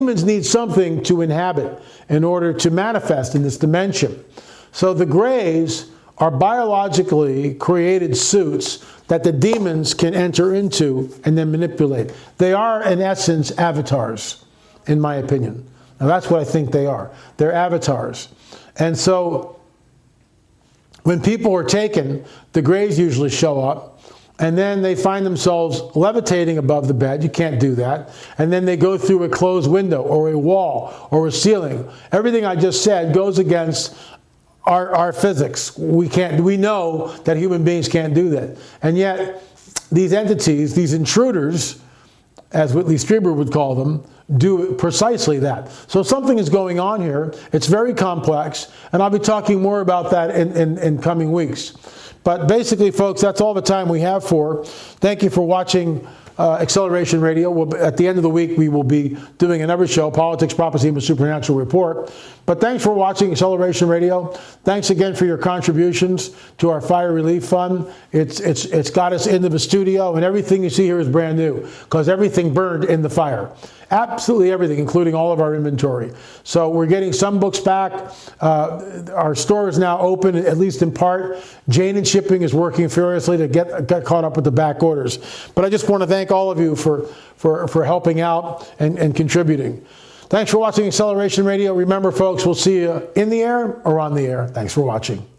Humans need something to inhabit in order to manifest in this dimension. So the grays are biologically created suits that the demons can enter into and then manipulate. They are, in essence, avatars, in my opinion. Now, that's what I think they are. They're avatars. And so when people are taken, the grays usually show up. And then they find themselves levitating above the bed. You can't do that. And then they go through a closed window or a wall or a ceiling. Everything I just said goes against our physics. We know that human beings can't do that. And yet, these entities, these intruders, as Whitley Strieber would call them, do precisely that. So something is going on here. It's very complex. And I'll be talking more about that in coming weeks. But basically, folks, that's all the time we have for. Thank you for watching Acceleration Radio. At the end of the week, we will be doing another show, Politics, Prophecy, and the Supernatural Report. But thanks for watching Acceleration Radio. Thanks again for your contributions to our Fire Relief Fund. It's got us into the studio, and everything you see here is brand new because everything burned in the fire. Absolutely everything, including all of our inventory. So we're getting some books back. Our store is now open, at least in part. Jane and Shipping is working furiously to get caught up with the back orders. But I just want to thank all of you for helping out and contributing. Thanks for watching Acceleration Radio. Remember, folks, we'll see you in the air or on the air. Thanks for watching.